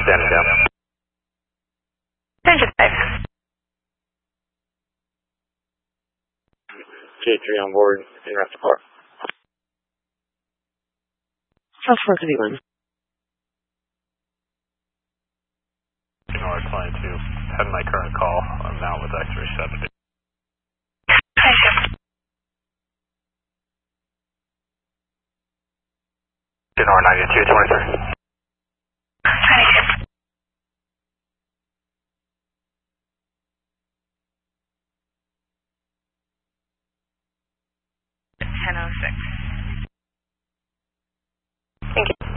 standing down. Engine 5. J3 on board, in rest of car. South 431. North 22, had my current call. I'm now with X-ray 70. North 92, 23. Thank you.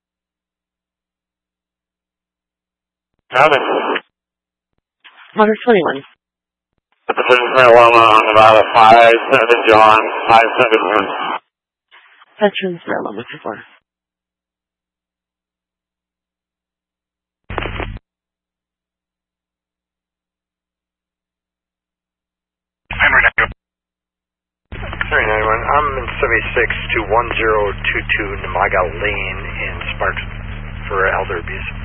Robin. Water 21. The position for Loma on Nevada 57 John 571. Veterans Maryland, 4. Henry 91. I'm in 76 to 1022 Namaga Lane in Sparks for elder abuse.